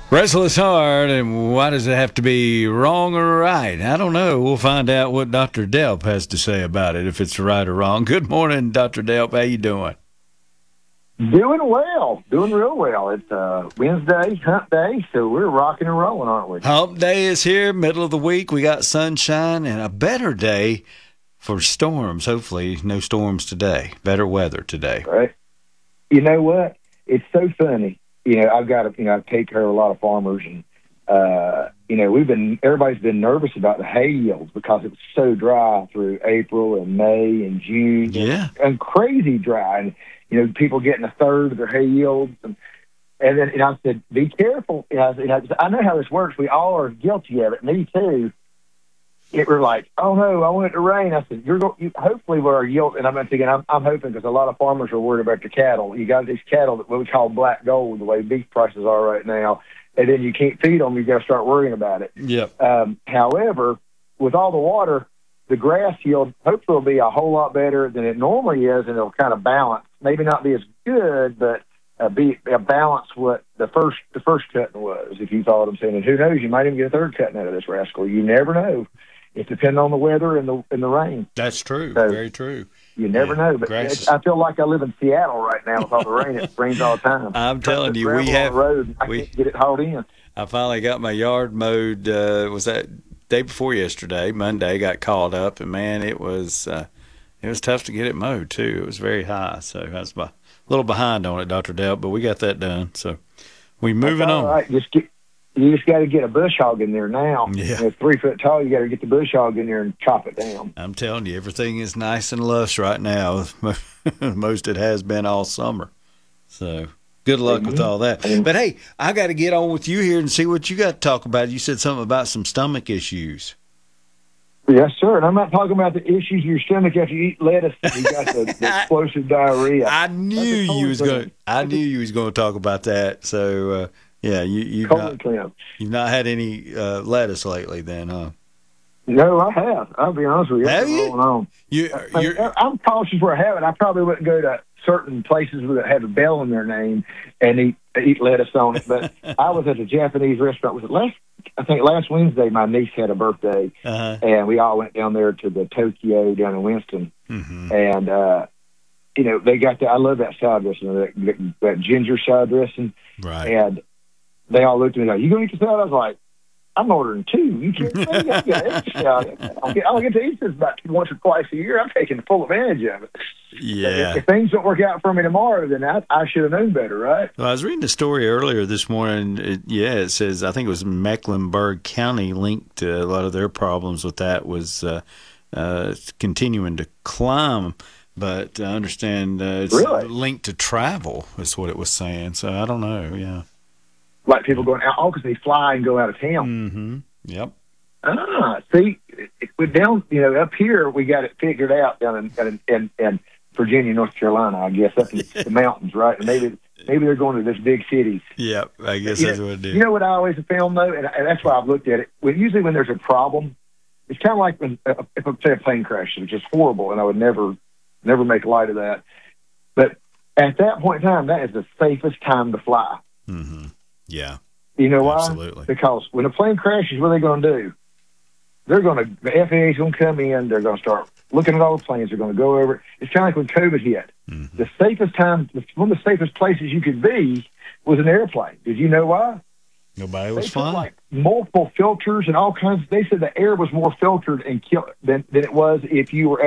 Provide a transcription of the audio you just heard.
Restless heart, and why does it have to be wrong or right? I don't know. We'll find out what Dr. Delp has to say about it, if it's right or wrong. Good morning, Dr. Delp. How you doing? Doing well, doing real well. It's Wednesday, hump day, so we're rocking and rolling, aren't we? Hump day is here, middle of the week. We got sunshine and a better day for storms. Hopefully, no storms today. Better weather today. Right. You know what? It's so funny. I take care of a lot of farmers, and everybody's been nervous about the hay yields because it was so dry through April and May and June. Yeah. And crazy dry. And people getting a third of their hay yields, and then I said, be careful. I know how this works. We all are guilty of it. Me too. We're like, oh no, I want it to rain. I said, hopefully we're yield. And I'm thinking, I'm hoping, because a lot of farmers are worried about the cattle. You got these cattle that what we call black gold, the way beef prices are right now, and then you can't feed them. You got to start worrying about it. Yep. However, with all the water, the grass yield hopefully will be a whole lot better than it normally is, and it'll kind of balance. Maybe not be as good, but be a balance what the first cutting was, if you follow what I'm saying. And who knows, you might even get a third cutting out of this rascal. You never know. It depends on the weather and the rain. That's true. So, very true. You never know. But I feel like I live in Seattle right now with all the rain. It rains all the time. I'm telling you, we have. I can't get it hauled in. I finally got my yard mowed. Was that day before yesterday? Monday, got called up, and man, it was tough to get it mowed too. It was very high, so I was a little behind on it, Dr. Delp, but we got that done. So we moving on. All right, you just got to get a bush hog in there now. Yeah. It's 3 foot tall. You got to get the bush hog in there and chop it down. I'm telling you, everything is nice and lush right now. Most it has been all summer. So good luck with all that. But hey, I got to get on with you here and see what you got to talk about. You said something about some stomach issues. Yes, sir. And I'm not talking about the issues of your stomach after you eat lettuce. You got the explosive diarrhea. I knew you was going to talk about that. So yeah, you've not had any lettuce lately, then, huh? No, I have. I'll be honest with you. Have you? I'm cautious where I have it. I probably wouldn't go to certain places that have a bell in their name and eat lettuce on it. But I was at a Japanese restaurant. I think last Wednesday, my niece had a birthday, and we all went down there to the Tokyo down in Winston. Mm-hmm. And, they got I love that side dressing, that ginger side dressing. Right. And they all looked at me like, you going to eat the salad? I was like, I'm ordering two. You can't say I get to eat this about once or twice a year. I'm taking full advantage of it. Yeah. If things don't work out for me tomorrow, then I should have known better, right? Well, I was reading a story earlier this morning. It says, I think it was Mecklenburg County linked to a lot of their problems with that was continuing to climb. But I understand it's really linked to travel is what it was saying. So I don't know, yeah. Like people going out because they fly and go out of town. Mm-hmm. Yep. See, we're down. Up here we got it figured out down in Virginia, North Carolina. I guess up in the mountains, right? And maybe they're going to this big cities. Yep, I guess that's what it is. You know what I always have found though, and that's why I've looked at it. Usually when there's a problem, it's kind of like when if say a plane crashes, which is horrible, and I would never make light of that. But at that point in time, that is the safest time to fly. Mm-hmm. Yeah. You know why? Absolutely. Because when a plane crashes, what are they going to do? The FAA is going to come in. They're going to start looking at all the planes. They're going to go over it. It's kind of like when COVID hit. Mm-hmm. The safest time, one of the safest places you could be was an airplane. Did you know why? Nobody was they flying. Put, like multiple filters and all kinds. They said the air was more filtered and than it was if you were